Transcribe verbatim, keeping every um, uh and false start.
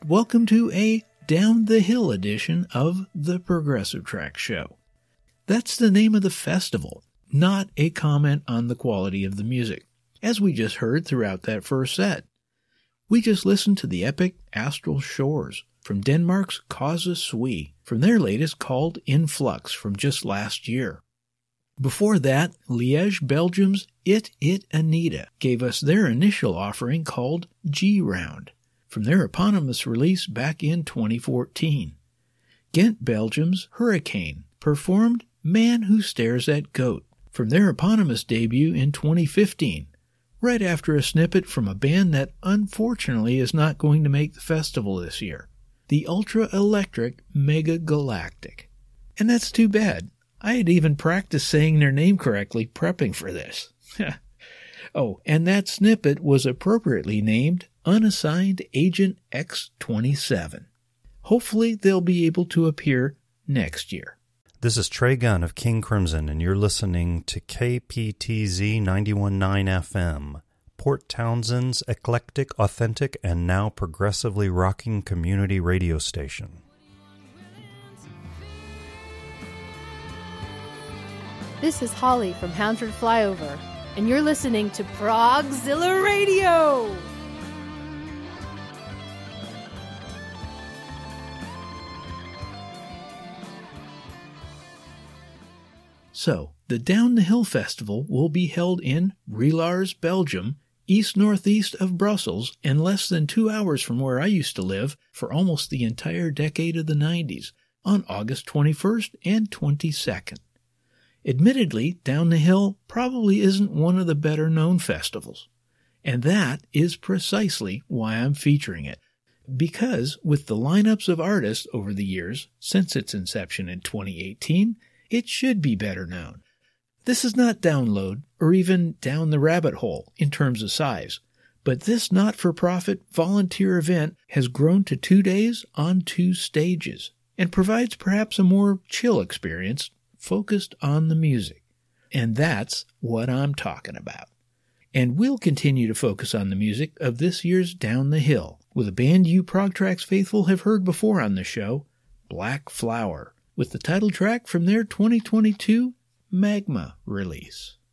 welcome to a Down the Hill edition of the Progressive Track Show. That's the name of the festival, not a comment on the quality of the music, as we just heard throughout that first set. We just listened to the epic Astral Shores from Denmark's Causa Sui, from their latest called Influx from just last year. Before that, Liège, Belgium's It It Anita gave us their initial offering called G-Round, from their eponymous release back in twenty fourteen. Ghent, Belgium's Hurricane performed Man Who Stares at Goat, from their eponymous debut in twenty fifteen, right after a snippet from a band that unfortunately is not going to make the festival this year, the ultra-electric Mega Galactic. And that's too bad. I had even practiced saying their name correctly prepping for this. Oh, and that snippet was appropriately named Unassigned Agent X twenty-seven. Hopefully they'll be able to appear next year. This is Trey Gunn of King Crimson, and you're listening to K P T Z ninety-one point nine F M, Port Townsend's eclectic, authentic, and now progressively rocking community radio station. This is Holly from Houndford Flyover, and you're listening to Progzilla Radio! So, the Down the Hill Festival will be held in Relars, Belgium, east-northeast of Brussels, and less than two hours from where I used to live for almost the entire decade of the nineties, on August twenty-first and twenty-second. Admittedly, Down the Hill probably isn't one of the better-known festivals, and that is precisely why I'm featuring it. Because with the lineups of artists over the years, since its inception in twenty eighteen, it should be better known. This is not Download or even Down the Rabbit Hole in terms of size, but this not-for-profit volunteer event has grown to two days on two stages and provides perhaps a more chill experience focused on the music. And that's what I'm talking about. And we'll continue to focus on the music of this year's Down the Hill with a band you ProgTracks faithful have heard before on the show, Black Flower, with the title track from their twenty twenty-two Magma release.